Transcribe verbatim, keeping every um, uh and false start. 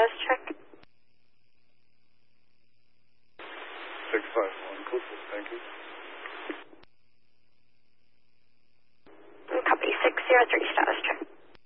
status check. six five one, Coastal, thank you. Copy six zero three, status check.